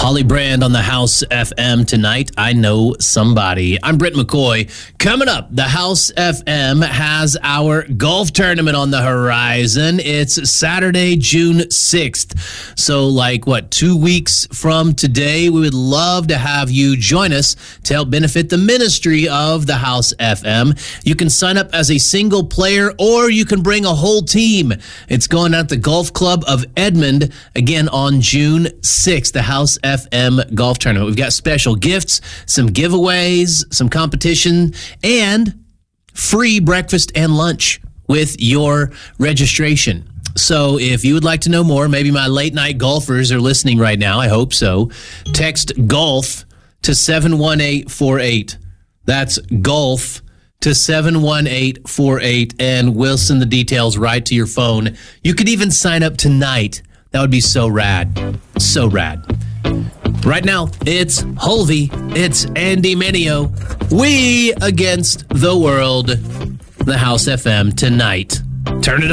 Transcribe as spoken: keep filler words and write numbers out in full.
Holly Brand on the House F M tonight. I know somebody. I'm Britt McCoy. Coming up, the House F M has our golf tournament on the horizon. It's Saturday, June sixth. So like, what, two weeks from today, we would love to have you join us to help benefit the ministry of the House F M. You can sign up as a single player or you can bring a whole team. It's going out at the Golf Club of Edmond again on June sixth, the House F M Golf Tournament. We've got special gifts, some giveaways, some competition, and free breakfast and lunch with your registration. So if you would like to know more, maybe my late night golfers are listening right now. I hope so. Text GOLF to seven one eight four eight. That's GOLF to seven one eight four eight, and we'll send the details right to your phone. You could even sign up tonight. That would be so rad. So rad. Right now, it's Hulvey. It's Andy Mineo. We against the world. The House F M tonight. Turn it